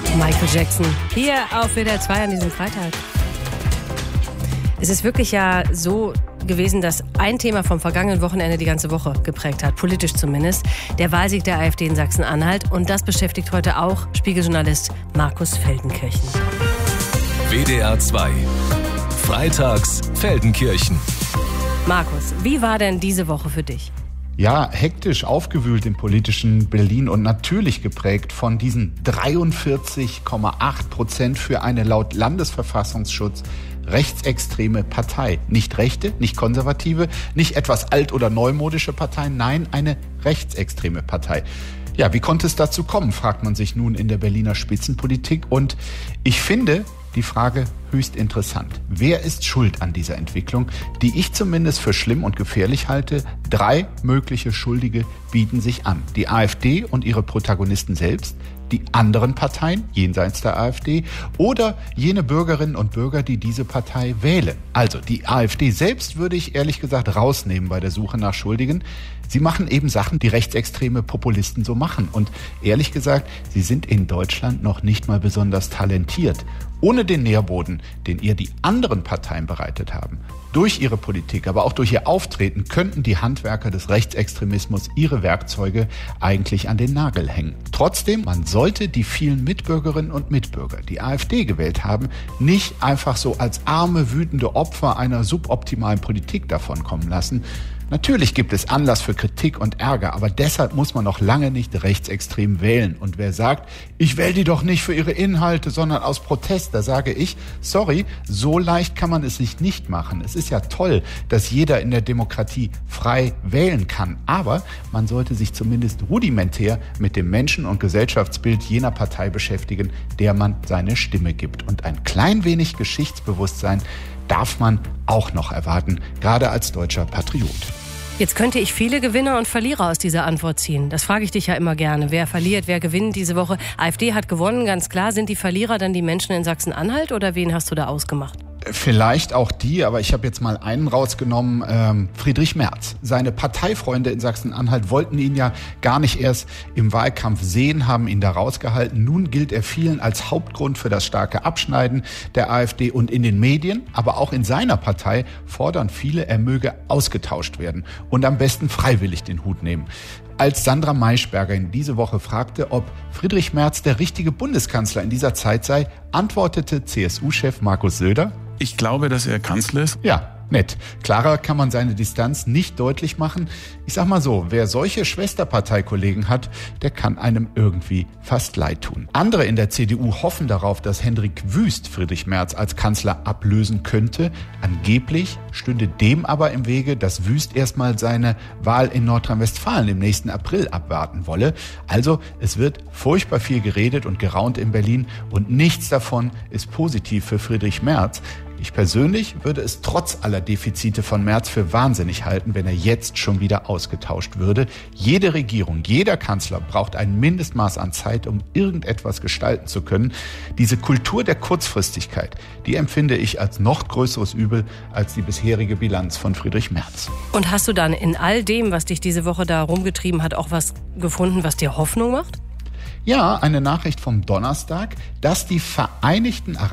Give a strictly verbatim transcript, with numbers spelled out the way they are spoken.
Michael Jackson hier auf W D R zwei an diesem Freitag. Es ist wirklich ja so gewesen, dass ein Thema vom vergangenen Wochenende die ganze Woche geprägt hat, politisch zumindest, der Wahlsieg der AfD in Sachsen-Anhalt. Und das beschäftigt heute auch Spiegeljournalist Markus Feldenkirchen. W D R zwei. Freitags Feldenkirchen. Markus, wie war denn diese Woche für dich? Ja, hektisch aufgewühlt im politischen Berlin und natürlich geprägt von diesen dreiundvierzig Komma acht Prozent für eine laut Landesverfassungsschutz rechtsextreme Partei. Nicht rechte, nicht konservative, nicht etwas alt- oder neumodische Partei, nein, eine rechtsextreme Partei. Ja, wie konnte es dazu kommen, fragt man sich nun in der Berliner Spitzenpolitik. Und ich finde die Frage höchst interessant. Wer ist schuld an dieser Entwicklung, die ich zumindest für schlimm und gefährlich halte? Drei mögliche Schuldige bieten sich an. Die AfD und ihre Protagonisten selbst, die anderen Parteien jenseits der AfD oder jene Bürgerinnen und Bürger, die diese Partei wählen. Also die AfD selbst würde ich ehrlich gesagt rausnehmen bei der Suche nach Schuldigen. Sie machen eben Sachen, die rechtsextreme Populisten so machen. Und ehrlich gesagt, sie sind in Deutschland noch nicht mal besonders talentiert. Ohne den Nährboden, den ihr die anderen Parteien bereitet haben, durch ihre Politik, aber auch durch ihr Auftreten, könnten die Handwerker des Rechtsextremismus ihre Werkzeuge eigentlich an den Nagel hängen. Trotzdem, man sollte die vielen Mitbürgerinnen und Mitbürger, die AfD gewählt haben, nicht einfach so als arme, wütende Opfer einer suboptimalen Politik davonkommen lassen. Natürlich gibt es Anlass für Kritik und Ärger, aber deshalb muss man noch lange nicht rechtsextrem wählen. Und wer sagt, ich wähle die doch nicht für ihre Inhalte, sondern aus Protest, da sage ich, sorry, so leicht kann man es sich nicht machen. Es ist ja toll, dass jeder in der Demokratie frei wählen kann, aber man sollte sich zumindest rudimentär mit dem Menschen- und Gesellschaftsbild jener Partei beschäftigen, der man seine Stimme gibt. Und ein klein wenig Geschichtsbewusstsein darf man auch noch erwarten, gerade als deutscher Patriot. Jetzt könnte ich viele Gewinner und Verlierer aus dieser Antwort ziehen. Das frage ich dich ja immer gerne. Wer verliert, wer gewinnt diese Woche? AfD hat gewonnen, ganz klar. Sind die Verlierer dann die Menschen in Sachsen-Anhalt oder wen hast du da ausgemacht? Vielleicht auch die, aber ich habe jetzt mal einen rausgenommen, ähm, Friedrich Merz. Seine Parteifreunde in Sachsen-Anhalt wollten ihn ja gar nicht erst im Wahlkampf sehen, haben ihn da rausgehalten. Nun gilt er vielen als Hauptgrund für das starke Abschneiden der AfD und in den Medien, aber auch in seiner Partei fordern viele, er möge ausgetauscht werden und am besten freiwillig den Hut nehmen. Als Sandra Maischberger in diese Woche fragte, ob Friedrich Merz der richtige Bundeskanzler in dieser Zeit sei, antwortete C S U-Chef Markus Söder: Ich glaube, dass er Kanzler ist. Ja, nett. Klarer kann man seine Distanz nicht deutlich machen. Ich sag mal so, wer solche Schwesterparteikollegen hat, der kann einem irgendwie fast leid tun. Andere in der C D U hoffen darauf, dass Hendrik Wüst Friedrich Merz als Kanzler ablösen könnte. Angeblich stünde dem aber im Wege, dass Wüst erstmal seine Wahl in Nordrhein-Westfalen im nächsten April abwarten wolle. Also es wird furchtbar viel geredet und geraunt in Berlin und nichts davon ist positiv für Friedrich Merz. Ich persönlich würde es trotz aller Defizite von Merz für wahnsinnig halten, wenn er jetzt schon wieder ausgetauscht würde. Jede Regierung, jeder Kanzler braucht ein Mindestmaß an Zeit, um irgendetwas gestalten zu können. Diese Kultur der Kurzfristigkeit, die empfinde ich als noch größeres Übel als die bisherige Bilanz von Friedrich Merz. Und hast du dann in all dem, was dich diese Woche da rumgetrieben hat, auch was gefunden, was dir Hoffnung macht? Ja, eine Nachricht vom Donnerstag, dass die Vereinigten